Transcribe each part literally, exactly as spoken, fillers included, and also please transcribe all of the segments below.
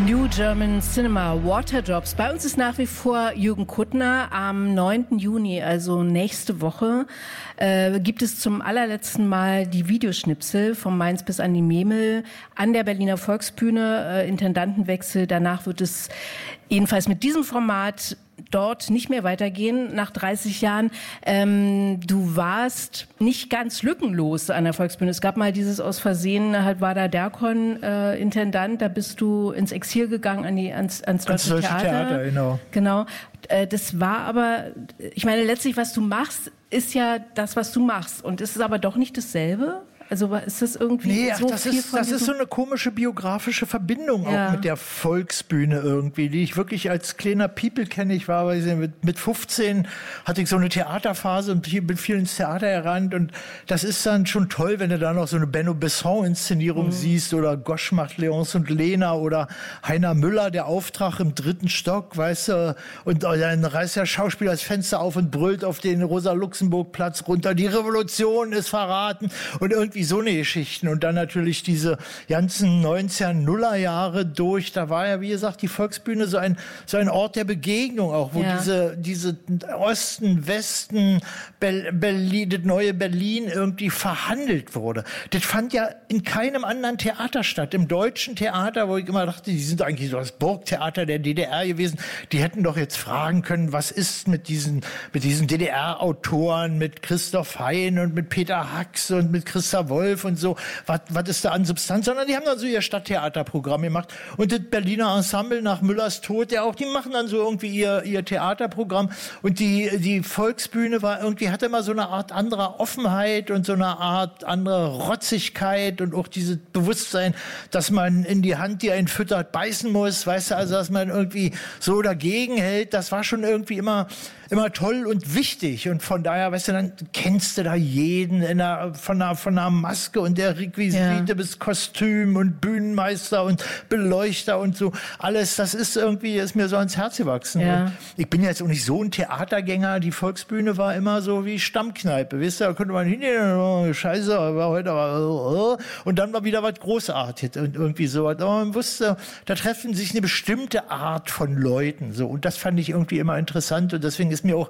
New German Cinema, Waterdrops. Bei uns ist nach wie vor Jürgen Kuttner. Am neunten Juni, also nächste Woche, äh, gibt es zum allerletzten Mal die Videoschnipsel vom Mainz bis an die Memel an der Berliner Volksbühne. Äh, Intendantenwechsel. Danach wird es jedenfalls mit diesem Format dort nicht mehr weitergehen nach dreißig Jahren. Ähm, du warst nicht ganz lückenlos an der Volksbühne. Es gab mal dieses aus Versehen, halt war da Derkon äh, Intendant, da bist du ins Exil gegangen an die, ans, ans Deutsche Deutsche Theater. Theater, genau. Genau. Äh, das war aber, ich meine, letztlich, was du machst, ist ja das, was du machst. Und es ist aber doch nicht dasselbe? Also ist das irgendwie nee, so ach, das viel ist, von das ist so eine komische biografische Verbindung ja. auch mit der Volksbühne irgendwie, die ich wirklich als kleiner People kenne. Ich war weiß nicht, mit, mit fünfzehn hatte ich so eine Theaterphase und bin viel ins Theater gerannt und das ist dann schon toll, wenn du da noch so eine Benno Besson-Inszenierung mhm. siehst oder Gosch macht Leonce und Lena oder Heiner Müller, der Auftrag im dritten Stock, weißt du, und dann reißt der Schauspieler das Fenster auf und brüllt auf den Rosa-Luxemburg-Platz runter, die Revolution ist verraten und irgendwie wie so eine Geschichten und dann natürlich diese ganzen neunzehnhunderter Jahre durch, da war ja, wie gesagt, die Volksbühne so ein, so ein Ort der Begegnung auch, wo ja. diese, diese Osten, Westen, Be- Berlin, das neue Berlin irgendwie verhandelt wurde. Das fand ja in keinem anderen Theater statt. Im deutschen Theater, wo ich immer dachte, die sind eigentlich so das Burgtheater der D D R gewesen, die hätten doch jetzt fragen können, was ist mit diesen, mit diesen D D R-Autoren, mit Christoph Hein und mit Peter Hacks und mit Christa Wolf und so, was was ist da an Substanz, sondern die haben dann so ihr Stadttheaterprogramm gemacht und das Berliner Ensemble nach Müllers Tod, ja auch, die machen dann so irgendwie ihr ihr Theaterprogramm und die die Volksbühne war irgendwie, hatte immer so eine Art anderer Offenheit und so eine Art andere Rotzigkeit und auch dieses Bewusstsein, dass man in die Hand, die einen füttert, beißen muss, weißt du, also dass man irgendwie so dagegen hält, das war schon irgendwie immer immer toll und wichtig und von daher, weißt du, dann kennst du da jeden in der, von der von der Maske und der Requisite ja. bis Kostüm und Bühnenmeister und Beleuchter und so alles, das ist irgendwie, ist mir so ans Herz gewachsen. Ja. Ich bin jetzt auch nicht so ein Theatergänger, die Volksbühne war immer so wie Stammkneipe, weißt du, da konnte man hingehen, oh, scheiße, war heute aber, und dann war wieder was Großartiges und irgendwie so, aber man wusste, da treffen sich eine bestimmte Art von Leuten, so, und das fand ich irgendwie immer interessant und deswegen ist mir auch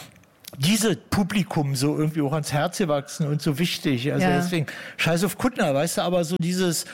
dieses Publikum so irgendwie auch ans Herz gewachsen und so wichtig. Also ja. deswegen, scheiß auf Kuttner, weißt du, aber so dieses...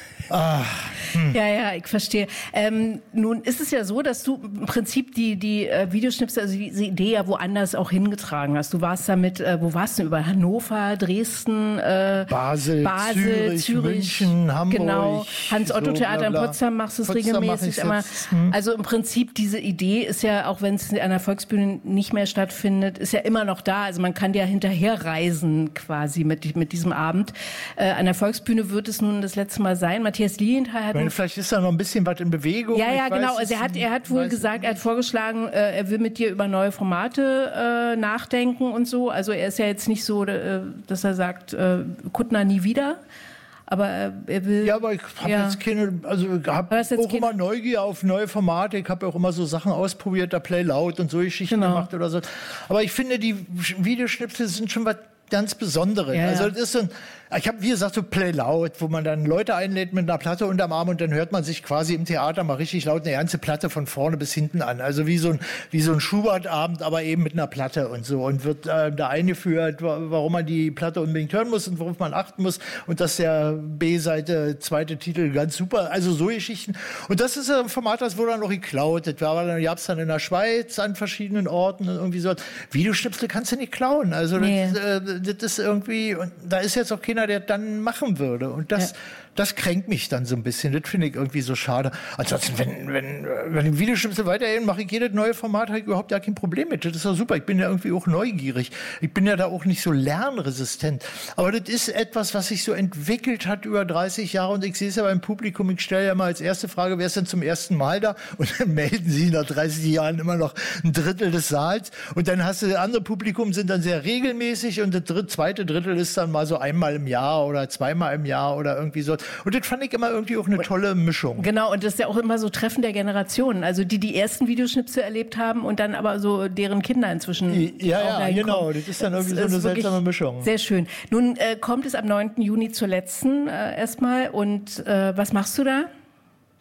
Ah, hm. Ja, ja, ich verstehe. Ähm, nun ist es ja so, dass du im Prinzip die, die äh, Videoschnipsel, also diese Idee ja woanders auch hingetragen hast. Du warst damit, äh, wo warst du über Hannover, Dresden, äh, Basel, Basel, Zürich, Zürich, München, Hamburg. Genau, Hans-Otto-Theater in Potsdam machst du es regelmäßig. Immer. Hm. Also im Prinzip diese Idee ist ja, auch wenn es an der Volksbühne nicht mehr stattfindet, ist ja immer noch da. Also man kann ja hinterherreisen quasi mit, mit diesem Abend. Äh, an der Volksbühne wird es nun das letzte Mal sein. Matthias Lilienthal hat... Meine, vielleicht ist da noch ein bisschen was in Bewegung. Ja, ja, ich genau. Weiß, also er hat, er hat wohl gesagt, er hat vorgeschlagen, äh, er will mit dir über neue Formate äh, nachdenken und so. Also er ist ja jetzt nicht so, äh, dass er sagt, äh, Kuttner nie wieder. Aber er, er will... Ja, aber ich habe ja. jetzt keine... Also ich habe auch keine... immer Neugier auf neue Formate. Ich habe auch immer so Sachen ausprobiert, da Play Loud und so Geschichten genau. gemacht oder so. Aber ich finde, die Videoschnipsel sind schon was ganz Besonderes. Ja, also ja. das ist so ein... Ich habe, wie gesagt, so Play Loud, wo man dann Leute einlädt mit einer Platte unterm Arm und dann hört man sich quasi im Theater mal richtig laut eine ganze Platte von vorne bis hinten an. Also wie so ein, wie so ein Schubert-Abend, aber eben mit einer Platte und so. Und wird äh, da eingeführt, warum man die Platte unbedingt hören muss und worauf man achten muss. Und dass der B-Seite, zweite Titel, ganz super. Also so Geschichten. Und das ist ein Format, das wurde dann noch geklaut. Das war dann, gab's dann in der Schweiz an verschiedenen Orten und irgendwie so. Videoschnipsel kannst du nicht klauen. Also nee. das, äh, das ist irgendwie, und da ist jetzt auch keiner, der dann machen würde. Und das, ja. das kränkt mich dann so ein bisschen. Das finde ich irgendwie so schade. Ansonsten, wenn, wenn, wenn die Videoschnipsel weiterhin mache ich jedes neue Format, habe ich überhaupt gar kein Problem mit. Das ist ja super. Ich bin ja irgendwie auch neugierig. Ich bin ja da auch nicht so lernresistent. Aber das ist etwas, was sich so entwickelt hat über dreißig Jahre. Und ich sehe es ja beim Publikum. Ich stelle ja mal als erste Frage, wer ist denn zum ersten Mal da? Und dann melden sie nach dreißig Jahren immer noch ein Drittel des Saals. Und dann hast du, das andere Publikum sind dann sehr regelmäßig und das dritte, zweite Drittel ist dann mal so einmal im Jahr oder zweimal im Jahr oder irgendwie so. Und das fand ich immer irgendwie auch eine tolle Mischung. Genau, und das ist ja auch immer so Treffen der Generationen. Also die, die ersten Videoschnipsel erlebt haben und dann aber so deren Kinder inzwischen. Ja, ja, genau. Das ist dann irgendwie das so eine seltsame Mischung. Sehr schön. Nun äh, kommt es am neunten Juni zur letzten äh, erstmal. Und äh, was machst du da?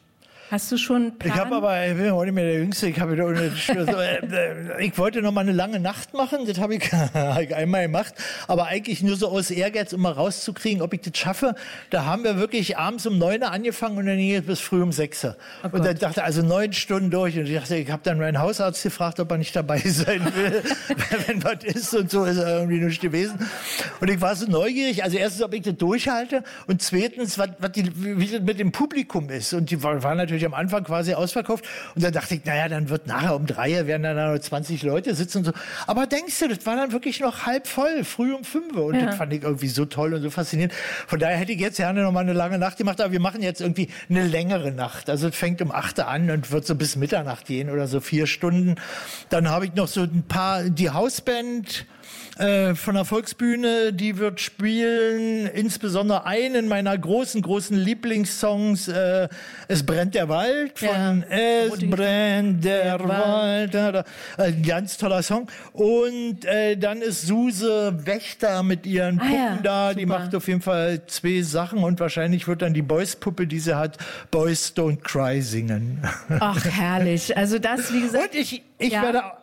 Hast du schon einen Plan? Ich habe aber, ich bin auch nicht mehr der Jüngste, ich, habe ich wollte noch mal eine lange Nacht machen, das habe ich einmal gemacht, aber eigentlich nur so aus Ehrgeiz, um mal rauszukriegen, ob ich das schaffe. Da haben wir wirklich abends um neun Uhr angefangen und dann ging es bis früh um sechs Uhr. Oh und dann dachte also neun Stunden durch und ich dachte, ich habe dann meinen Hausarzt gefragt, ob er nicht dabei sein will, wenn was ist und so ist er irgendwie nicht gewesen. Und ich war so neugierig, also erstens, ob ich das durchhalte und zweitens, was, was die, wie das mit dem Publikum ist. Und die waren natürlich am Anfang quasi ausverkauft. Und dann dachte ich, naja, dann wird nachher um drei werden dann noch zwanzig Leute sitzen und so. Aber denkst du, das war dann wirklich noch halb voll, früh um fünf. Und ja. das fand ich irgendwie so toll und so faszinierend. Von daher hätte ich jetzt gerne noch mal eine lange Nacht gemacht, aber wir machen jetzt irgendwie eine längere Nacht. Also es fängt um acht Uhr an und wird so bis Mitternacht gehen oder so vier Stunden. Dann habe ich noch so ein paar, die Hausband äh, von der Volksbühne, die wird spielen, insbesondere einen meiner großen, großen Lieblingssongs, äh, Es brennt der Wald, von ja. Es brennt der, der Wald, Wald. Ein ganz toller Song. Und äh, dann ist Suse Wächter mit ihren Puppen ah, ja. da, super. Die macht auf jeden Fall zwei Sachen und wahrscheinlich wird dann die Boys-Puppe, die sie hat, Boys Don't Cry singen. Ach, herrlich. Also das, wie gesagt... Und ich, ich ja. werde...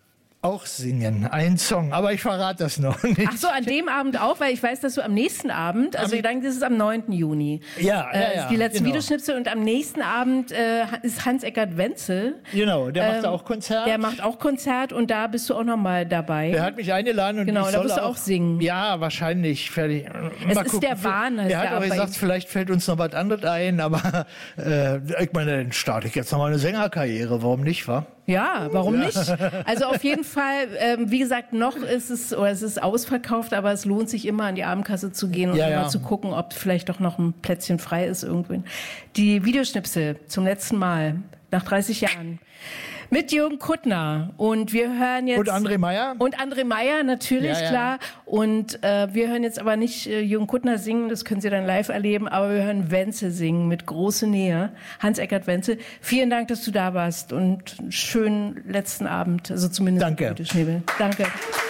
auch singen, einen Song, aber ich verrate das noch nicht. Ach so, an dem Abend auch, weil ich weiß, dass du am nächsten Abend, also ich denke, das ist am neunten Juni. Ja, ja, ja. Äh, die letzten genau. Videoschnipsel und am nächsten Abend äh, ist Hans-Eckart Wenzel. Genau, der macht ähm, auch Konzert. Der macht auch Konzert und da bist du auch noch mal dabei. Der hat mich eingeladen und genau, ich da soll wirst du auch singen. Ja, wahrscheinlich. Fertig. Es mal ist gucken. der Wahn. Er hat auch gesagt, vielleicht fällt uns noch was anderes ein, aber äh, ich meine, dann starte ich jetzt noch mal eine Sängerkarriere, warum nicht, wa? Ja, warum nicht? Also auf jeden Fall, ähm, wie gesagt, noch ist es, oder es ist ausverkauft, aber es lohnt sich immer an die Abendkasse zu gehen und ja, mal ja. zu gucken, ob vielleicht doch noch ein Plätzchen frei ist irgendwo. Die Videoschnipsel zum letzten Mal, nach dreißig Jahren. Mit Jürgen Kuttner. Und wir hören jetzt... Und André Meyer? Und André Meyer, natürlich, ja, ja. klar. Und äh, wir hören jetzt aber nicht äh, Jürgen Kuttner singen, das können Sie dann live erleben, aber wir hören Wenzel singen mit großer Nähe. Hans-Eckart Wenzel. Vielen Dank, dass du da warst und einen schönen letzten Abend. Also zumindest... Danke. Schnebel. Danke.